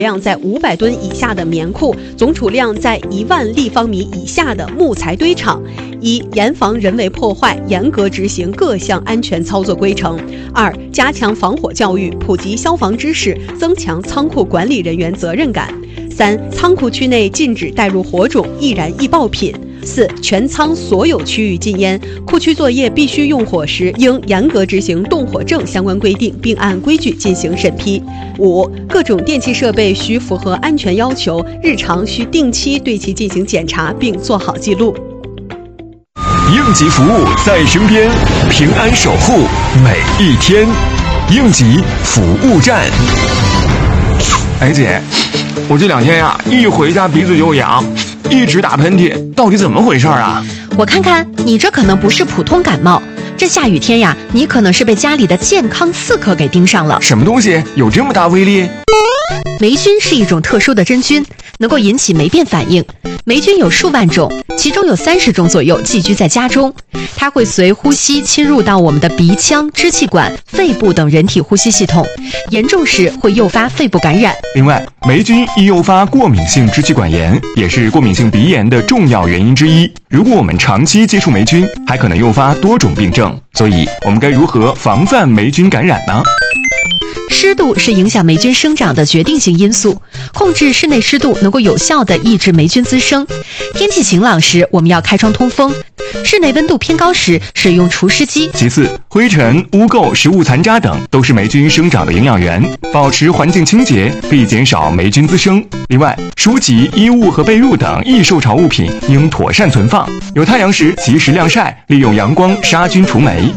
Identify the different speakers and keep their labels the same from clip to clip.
Speaker 1: 量在500吨以下的棉库，总储量在1万立方米以下的木材堆场。一、严防人为破坏，严格执行各项安全操作规程。二、加强防火教育，普及消防知识，增强仓库管理人员责任感。三、仓库区内禁止带入火种、易燃易爆品。四、全仓所有区域禁烟，库区作业必须用火时，应严格执行动火证相关规定，并按规矩进行审批。五、各种电气设备需符合安全要求，日常需定期对其进行检查，并做好记录。
Speaker 2: 应急服务在身边，平安守护每一天。应急服务站。
Speaker 3: 哎姐，我这2天呀，一回家鼻子就痒，一直打喷嚏，到底怎么回事啊？
Speaker 4: 我看看，你这可能不是普通感冒，这下雨天呀，你可能是被家里的健康刺客给盯上了。
Speaker 3: 什么东西有这么大威力？
Speaker 4: 霉菌是一种特殊的真菌，能够引起霉变反应。霉菌有数万种，其中有30种左右寄居在家中。它会随呼吸侵入到我们的鼻腔、支气管、肺部等人体呼吸系统，严重时会诱发肺部感染。
Speaker 2: 另外，霉菌易诱发过敏性支气管炎，也是过敏性鼻炎的重要原因之一。如果我们长期接触霉菌，还可能诱发多种病症。所以，我们该如何防范霉菌感染呢？
Speaker 4: 湿度是影响霉菌生长的决定性因素，控制室内湿度能够有效地抑制霉菌滋生。天气晴朗时，我们要开窗通风；室内温度偏高时，使用除湿机。
Speaker 2: 其次，灰尘、污垢、食物残渣等都是霉菌生长的营养源，保持环境清洁可以减少霉菌滋生。另外，书籍、衣物和被褥等易受潮物品应妥善存放，有太阳时及时晾晒，利用阳光杀菌除霉。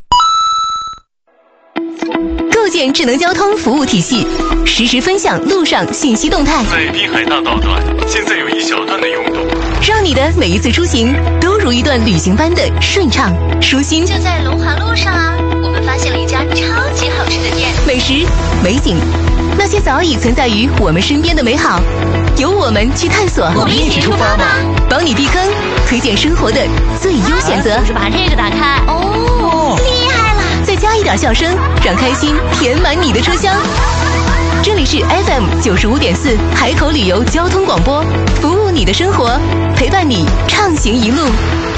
Speaker 5: 构建智能交通服务体系，实时分享路上信息动态。
Speaker 6: 在滨海大道段，现在有一小段的拥堵，
Speaker 5: 让你的每一次出行都如一段旅行般的顺畅舒心。
Speaker 7: 就在龙华路上啊，我们发现了一家超级好吃的店，
Speaker 5: 美食、美景，那些早已存在于我们身边的美好，由我们去探索。
Speaker 7: 我们一起出发吧，
Speaker 5: 帮你避坑，推荐生活的最优选择。
Speaker 7: 就是把这个打开哦，厉害了！
Speaker 5: 再加一点笑声，让开心填满你的车厢。这里是 FM 95.4海口旅游交通广播，服务你的生活，陪伴你畅行一路。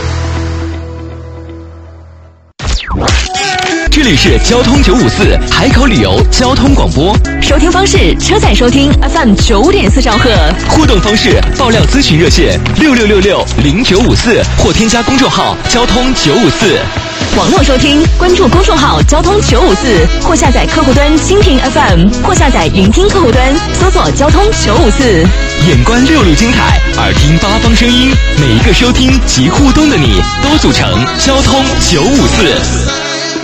Speaker 8: 这里是交通954海口旅游交通广播，
Speaker 5: 收听方式：车载收听 FM 95.4兆赫，
Speaker 8: 互动方式：爆料咨询热线66660954或添加公众号交通954。
Speaker 5: 网络收听，关注公众号交通954，或下载客户端蜻蜓 FM， 或下载云听客户端，搜索交通954。
Speaker 8: 眼观6路精彩，耳听8方声音，每一个收听及互动的你，都组成交通954。